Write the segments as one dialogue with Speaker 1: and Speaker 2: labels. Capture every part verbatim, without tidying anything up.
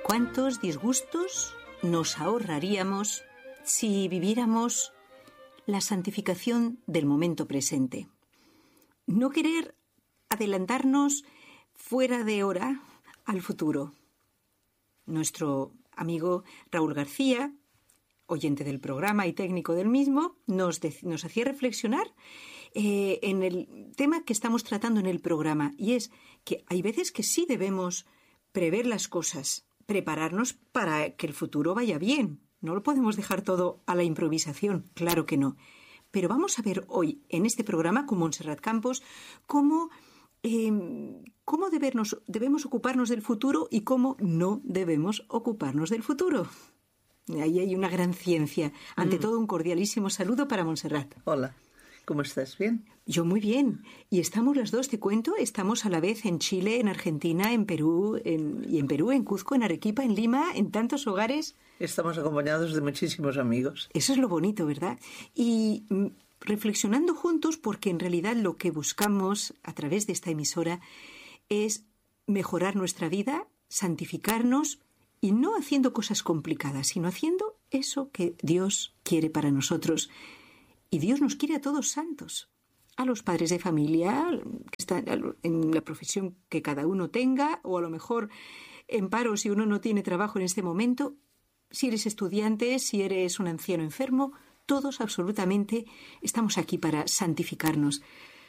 Speaker 1: ¿Cuántos disgustos nos ahorraríamos si viviéramos la santificación del momento presente? No querer adelantarnos fuera de hora al futuro. Nuestro amigo Raúl García, oyente del programa y técnico del mismo, nos, de, nos hacía reflexionar eh, en el tema que estamos tratando en el programa, y es que hay veces que sí debemos prever las cosas, prepararnos para que el futuro vaya bien. No lo podemos dejar todo a la improvisación, claro que no. Pero vamos a ver hoy en este programa con Montserrat Campos cómo, eh, cómo debernos, debemos ocuparnos del futuro y cómo no debemos ocuparnos del futuro. Ahí hay una gran ciencia. Ante mm. todo, un cordialísimo saludo para Montserrat.
Speaker 2: Hola, ¿cómo estás? ¿Bien?
Speaker 1: Yo muy bien. Y estamos las dos, te cuento, estamos a la vez en Chile, en Argentina, en Perú, en, y en Perú, en Cuzco, en Arequipa, en Lima, en tantos hogares.
Speaker 2: Estamos acompañados de muchísimos amigos.
Speaker 1: Eso es lo bonito, ¿verdad? Y mm, reflexionando juntos, porque en realidad lo que buscamos a través de esta emisora es mejorar nuestra vida, santificarnos, y no haciendo cosas complicadas, sino haciendo eso que Dios quiere para nosotros. Y Dios nos quiere a todos santos, a los padres de familia, que están en la profesión que cada uno tenga, o a lo mejor en paro si uno no tiene trabajo en este momento, si eres estudiante, si eres un anciano enfermo, todos absolutamente estamos aquí para santificarnos.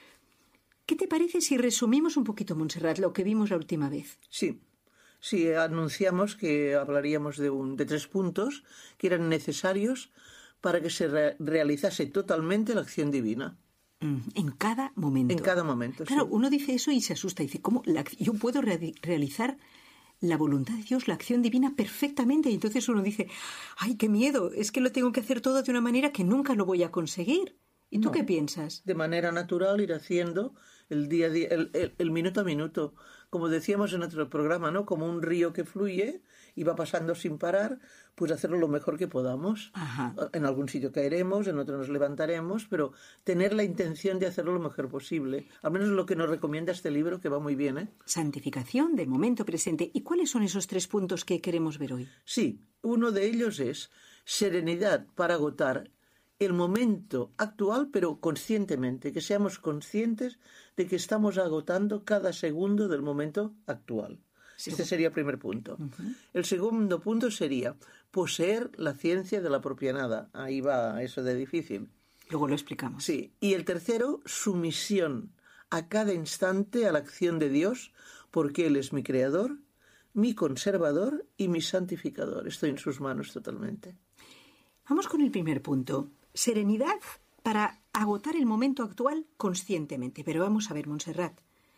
Speaker 1: ¿Qué te parece si resumimos un poquito, Montserrat, lo que vimos la última vez?
Speaker 2: Sí. Sí, anunciamos que hablaríamos de, un, de tres puntos que eran necesarios para que se re- realizase totalmente la acción divina.
Speaker 1: Mm, en cada momento.
Speaker 2: En cada momento,
Speaker 1: Claro,
Speaker 2: sí.
Speaker 1: Uno dice eso y se asusta. Dice, ¿cómo la, yo puedo re- realizar la voluntad de Dios, la acción divina perfectamente? Y entonces uno dice, ¡ay, qué miedo! Es que lo tengo que hacer todo de una manera que nunca lo voy a conseguir. ¿Y tú
Speaker 2: no,
Speaker 1: qué piensas?
Speaker 2: De manera natural ir haciendo el día a día, el, el, el minuto a minuto. Como decíamos en otro programa, ¿no? Como un río que fluye y va pasando sin parar, pues hacerlo lo mejor que podamos.
Speaker 1: Ajá.
Speaker 2: En algún sitio caeremos, en otro nos levantaremos, pero tener la intención de hacerlo lo mejor posible. Al menos lo que nos recomienda este libro, que va muy bien, ¿eh?
Speaker 1: Santificación del momento presente. ¿Y cuáles son esos tres puntos que queremos ver hoy?
Speaker 2: Sí, uno de ellos es serenidad para agotar el momento actual, pero conscientemente, que seamos conscientes de que estamos agotando cada segundo del momento actual. Sí. Este sería el primer punto. Uh-huh. El segundo punto sería poseer la ciencia de la propia nada. Ahí va eso de difícil.
Speaker 1: Luego lo explicamos.
Speaker 2: Sí. Y el tercero, sumisión a cada instante a la acción de Dios, porque Él es mi creador, mi conservador y mi santificador. Estoy en sus manos totalmente.
Speaker 1: Vamos con el primer punto. Serenidad para agotar el momento actual conscientemente. Pero vamos a ver, Montserrat,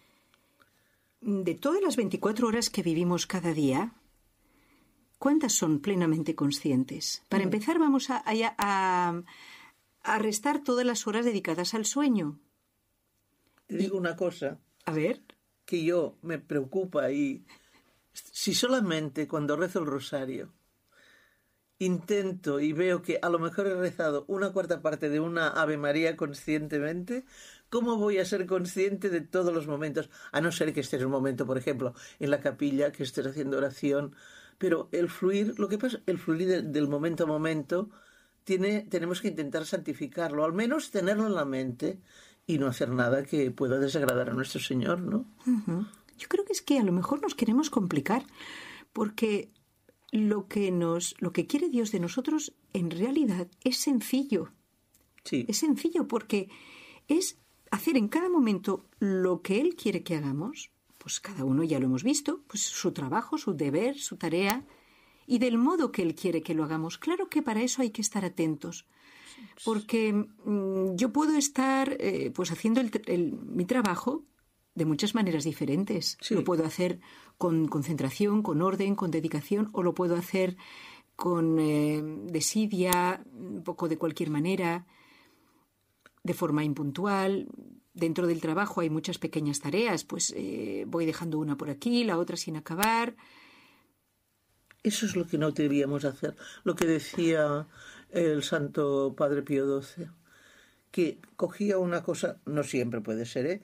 Speaker 1: de todas las veinticuatro horas que vivimos cada día, ¿cuántas son plenamente conscientes? Para mm. empezar, vamos a, a, a, a restar todas las horas dedicadas al sueño.
Speaker 2: Te digo
Speaker 1: y,
Speaker 2: una cosa.
Speaker 1: A ver.
Speaker 2: Que yo me preocupa y si solamente cuando rezo el rosario intento y veo que a lo mejor he rezado una cuarta parte de una Ave María conscientemente, ¿cómo voy a ser consciente de todos los momentos? A no ser que estés en un momento, por ejemplo, en la capilla, que estés haciendo oración. Pero el fluir, lo que pasa, el fluir de, del momento a momento, tiene, tenemos que intentar santificarlo, al menos tenerlo en la mente y no hacer nada que pueda desagradar a nuestro Señor, ¿no?
Speaker 1: Uh-huh. Yo creo que es que a lo mejor nos queremos complicar, porque Lo que nos, lo que quiere Dios de nosotros en realidad es sencillo.
Speaker 2: Sí.
Speaker 1: Es sencillo porque es hacer en cada momento lo que Él quiere que hagamos. Pues cada uno ya lo hemos visto, pues su trabajo, su deber, su tarea, y del modo que Él quiere que lo hagamos. Claro que para eso hay que estar atentos, porque mmm, yo puedo estar eh, pues haciendo el, el, mi trabajo de muchas maneras diferentes. Sí. Lo puedo hacer con concentración, con orden, con dedicación, o lo puedo hacer con eh, desidia, un poco de cualquier manera, de forma impuntual. Dentro del trabajo hay muchas pequeñas tareas, pues eh, voy dejando una por aquí, la otra sin acabar.
Speaker 2: Eso es lo que no deberíamos hacer. Lo que decía el Santo Padre Pío doce, que cogía una cosa, no siempre puede ser, ¿eh?,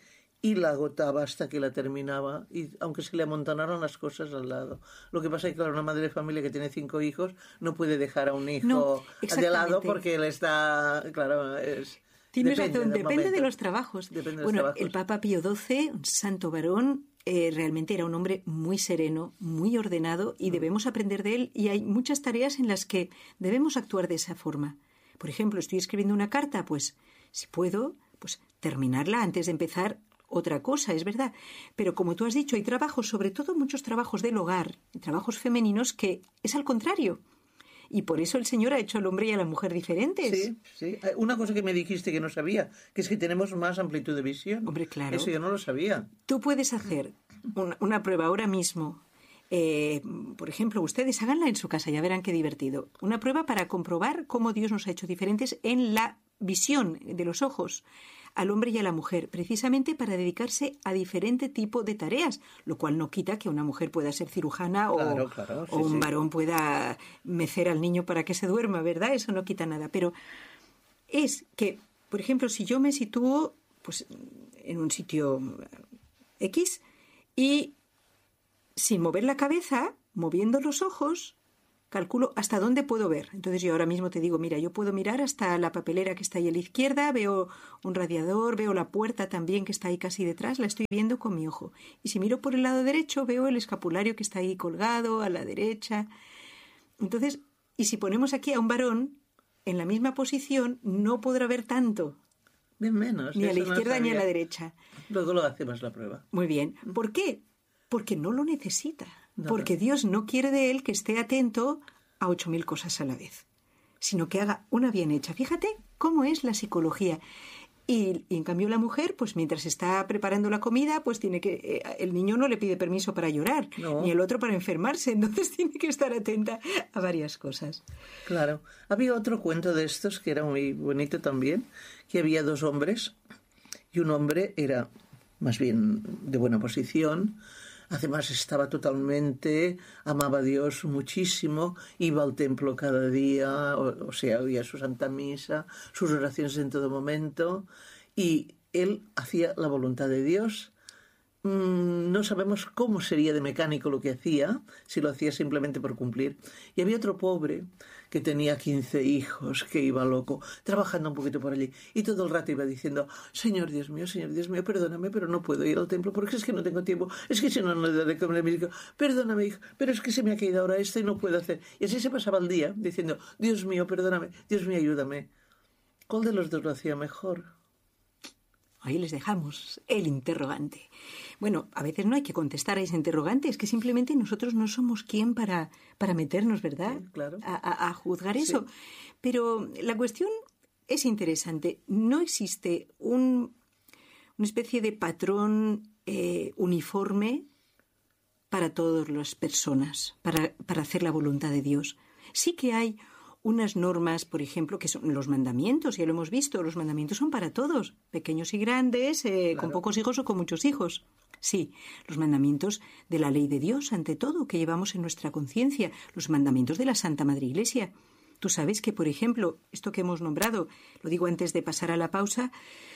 Speaker 2: y la agotaba hasta que la terminaba, y aunque se le amontonaron las cosas al lado. Lo que pasa es que, claro, una madre de familia que tiene cinco hijos no puede dejar a un hijo
Speaker 1: No,
Speaker 2: de lado porque él está, claro, es...
Speaker 1: Tienes
Speaker 2: depende
Speaker 1: razón,
Speaker 2: del
Speaker 1: depende
Speaker 2: momento.
Speaker 1: de los trabajos.
Speaker 2: Depende de
Speaker 1: bueno,
Speaker 2: los trabajos.
Speaker 1: El Papa Pío doce, un santo varón, eh, realmente era un hombre muy sereno, muy ordenado, y debemos aprender de él, y hay muchas tareas en las que debemos actuar de esa forma. Por ejemplo, estoy escribiendo una carta, pues si puedo, pues terminarla antes de empezar otra cosa, es verdad. Pero como tú has dicho, hay trabajos, sobre todo muchos trabajos del hogar, trabajos femeninos, que es al contrario. Y por eso el Señor ha hecho al hombre y a la mujer diferentes.
Speaker 2: Sí, sí. Una cosa que me dijiste que no sabía, que es que tenemos más amplitud de visión.
Speaker 1: Hombre, claro.
Speaker 2: Eso yo no lo sabía.
Speaker 1: Tú puedes hacer una, una prueba ahora mismo. Eh, por ejemplo, ustedes háganla en su casa, ya verán qué divertido. Una prueba para comprobar cómo Dios nos ha hecho diferentes en la visión de los ojos al hombre y a la mujer, precisamente para dedicarse a diferente tipo de tareas, lo cual no quita que una mujer pueda ser cirujana o,
Speaker 2: claro, claro, sí,
Speaker 1: o un
Speaker 2: sí.
Speaker 1: varón pueda mecer al niño para que se duerma, ¿verdad? Eso no quita nada. Pero es que, por ejemplo, si yo me sitúo pues, en un sitio X y sin mover la cabeza, moviendo los ojos, calculo hasta dónde puedo ver. Entonces yo ahora mismo te digo, mira, yo puedo mirar hasta la papelera que está ahí a la izquierda, veo un radiador, veo la puerta también que está ahí casi detrás, la estoy viendo con mi ojo. Y si miro por el lado derecho, veo el escapulario que está ahí colgado a la derecha. Entonces, y si ponemos aquí a un varón en la misma posición, no podrá ver tanto.
Speaker 2: Bien menos.
Speaker 1: Ni a la
Speaker 2: eso no
Speaker 1: izquierda ni a
Speaker 2: sabía.
Speaker 1: la derecha.
Speaker 2: Luego lo hacemos la prueba.
Speaker 1: Muy bien. ¿Por qué? Porque no lo necesita.
Speaker 2: No,
Speaker 1: Porque
Speaker 2: no.
Speaker 1: Dios no quiere de él que esté atento a ocho mil cosas a la vez, sino que haga una bien hecha. Fíjate cómo es la psicología. Y, y en cambio la mujer, pues mientras está preparando la comida, pues tiene que... Eh, el niño no le pide permiso para llorar,
Speaker 2: No.
Speaker 1: ni el otro para enfermarse. Entonces tiene que estar atenta a varias cosas.
Speaker 2: Claro. Había otro cuento de estos que era muy bonito también, que había dos hombres y un hombre era más bien de buena posición. Además estaba totalmente, amaba a Dios muchísimo, iba al templo cada día, o, o sea, oía su Santa Misa, sus oraciones en todo momento, y él hacía la voluntad de Dios. Mm, no sabemos cómo sería de mecánico lo que hacía, si lo hacía simplemente por cumplir. Y había otro pobre que tenía quince hijos, que iba loco, trabajando un poquito por allí, y todo el rato iba diciendo, Señor Dios mío, Señor Dios mío, perdóname, pero no puedo ir al templo porque es que no tengo tiempo, es que si no, no le daré comer a mi hijo, perdóname, hijo, pero es que se me ha caído ahora esto y no puedo hacer. Y así se pasaba el día diciendo, Dios mío, perdóname, Dios mío, ayúdame. ¿Cuál de los dos lo hacía mejor?
Speaker 1: Ahí les dejamos el interrogante. Bueno, a veces no hay que contestar a ese interrogante, es que simplemente nosotros no somos quien para, para meternos, ¿verdad?
Speaker 2: Sí, claro.
Speaker 1: A, a, a juzgar eso.
Speaker 2: Sí.
Speaker 1: Pero la cuestión es interesante. No existe un, una especie de patrón eh, uniforme para todas las personas, para, para hacer la voluntad de Dios. Sí que hay unas normas, por ejemplo, que son los mandamientos, ya lo hemos visto, los mandamientos son para todos, pequeños y grandes, eh,
Speaker 2: Claro.
Speaker 1: con pocos hijos o con muchos hijos. Sí, los mandamientos de la ley de Dios, ante todo, que llevamos en nuestra conciencia, los mandamientos de la Santa Madre Iglesia. Tú sabes que, por ejemplo, esto que hemos nombrado, lo digo antes de pasar a la pausa,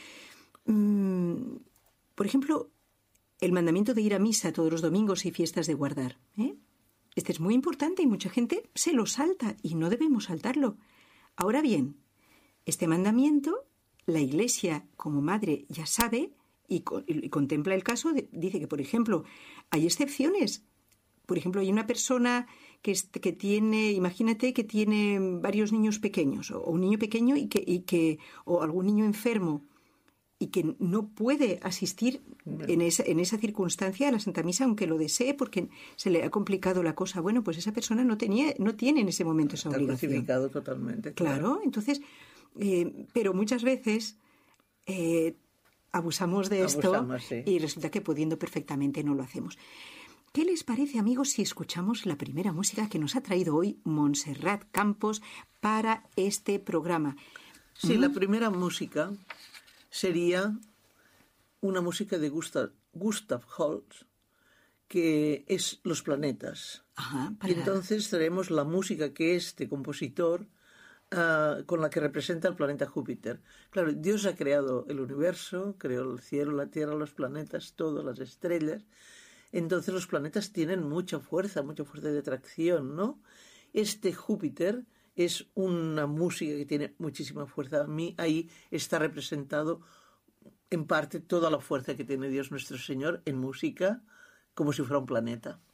Speaker 1: mmm, por ejemplo, el mandamiento de ir a misa todos los domingos y fiestas de guardar, ¿eh? Este es muy importante y mucha gente se lo salta y no debemos saltarlo. Ahora bien, este mandamiento, la Iglesia como madre ya sabe y, co- y contempla el caso, de- dice que, por ejemplo, hay excepciones. Por ejemplo, hay una persona que, es- que tiene, imagínate que tiene varios niños pequeños o, o un niño pequeño y que, y que o algún niño enfermo y que no puede asistir en esa, en esa circunstancia a la Santa Misa, aunque lo desee, porque se le ha complicado la cosa. Bueno, pues esa persona no tenía, no tiene en ese momento esa
Speaker 2: Está
Speaker 1: obligación.
Speaker 2: crucificado totalmente.
Speaker 1: Claro, entonces, eh, pero muchas veces eh, abusamos de esto
Speaker 2: Abusamos, sí.
Speaker 1: y resulta que pudiendo perfectamente no lo hacemos. ¿Qué les parece, amigos, si escuchamos la primera música que nos ha traído hoy Montserrat Campos para este programa?
Speaker 2: Sí, la primera música sería una música de Gustav, Gustav Holst, que es Los planetas.
Speaker 1: Ajá,
Speaker 2: Y
Speaker 1: para...
Speaker 2: entonces traemos la música que este compositor uh, con la que representa el planeta Júpiter. Claro, Dios ha creado el universo, creó el cielo, la tierra, los planetas, todas las estrellas. Entonces los planetas tienen mucha fuerza, mucha fuerza de atracción, ¿no? Este Júpiter es una música que tiene muchísima fuerza. A mí ahí está representado en parte toda la fuerza que tiene Dios nuestro Señor en música, como si fuera un planeta.